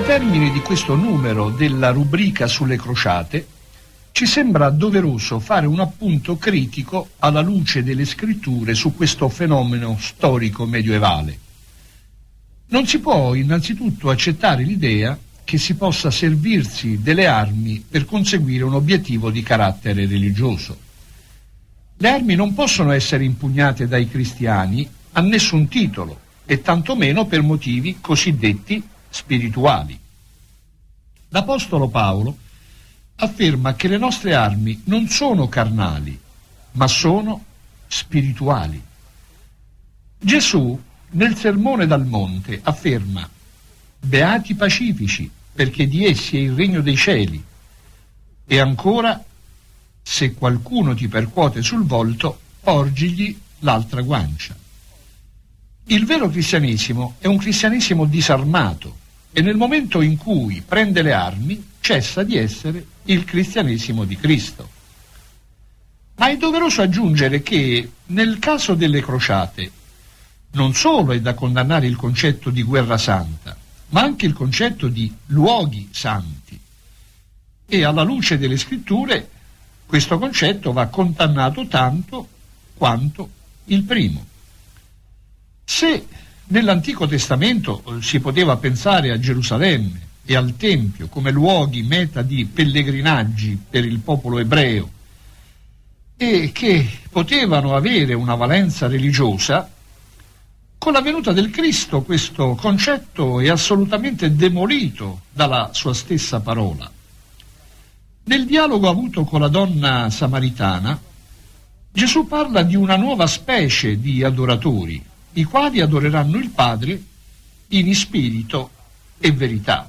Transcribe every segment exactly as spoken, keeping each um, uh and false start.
termine di questo numero della rubrica sulle crociate, ci sembra doveroso fare un appunto critico alla luce delle scritture su questo fenomeno storico medioevale. Non si può innanzitutto accettare l'idea che si possa servirsi delle armi per conseguire un obiettivo di carattere religioso. Le armi non possono essere impugnate dai cristiani a nessun titolo e tantomeno per motivi cosiddetti spirituali. L'Apostolo Paolo afferma che le nostre armi non sono carnali, ma sono spirituali. Gesù, nel Sermone dal Monte, afferma: beati i pacifici, perché di essi è il regno dei cieli. E ancora: se qualcuno ti percuote sul volto, porgigli l'altra guancia. Il vero cristianesimo è un cristianesimo disarmato, e nel momento in cui prende le armi cessa di essere il cristianesimo di Cristo. Ma è doveroso aggiungere che nel caso delle crociate non solo è da condannare il concetto di guerra santa, ma anche il concetto di luoghi santi. E alla luce delle scritture questo concetto va condannato tanto quanto il primo. Se nell'Antico Testamento si poteva pensare a Gerusalemme e al Tempio come luoghi meta di pellegrinaggi per il popolo ebreo e che potevano avere una valenza religiosa, con la venuta del Cristo questo concetto è assolutamente demolito dalla sua stessa parola. Nel dialogo avuto con la donna samaritana, Gesù parla di una nuova specie di adoratori, i quali adoreranno il Padre in spirito e verità.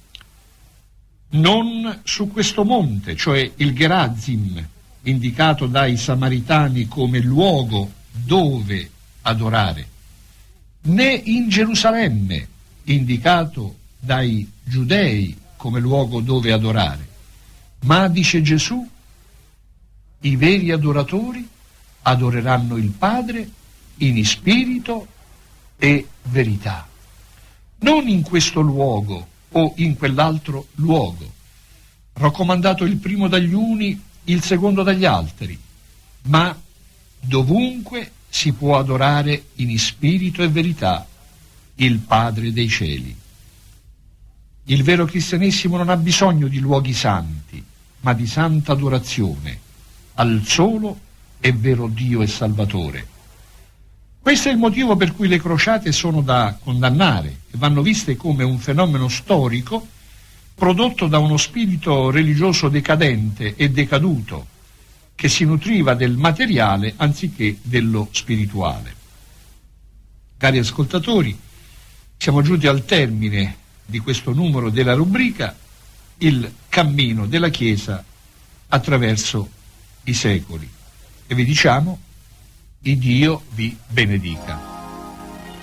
Non su questo monte, cioè il Gerazim, indicato dai samaritani come luogo dove adorare, né in Gerusalemme, indicato dai giudei come luogo dove adorare, ma, dice Gesù, i veri adoratori adoreranno il Padre in spirito e verità, non in questo luogo o in quell'altro luogo, raccomandato il primo dagli uni, il secondo dagli altri, ma dovunque si può adorare in spirito e verità il Padre dei cieli. Il vero cristianesimo non ha bisogno di luoghi santi, ma di santa adorazione al solo e vero Dio e Salvatore. Questo è il motivo per cui le crociate sono da condannare e vanno viste come un fenomeno storico prodotto da uno spirito religioso decadente e decaduto che si nutriva del materiale anziché dello spirituale. Cari ascoltatori, siamo giunti al termine di questo numero della rubrica Il cammino della Chiesa attraverso i secoli e vi diciamo: il Dio vi benedica.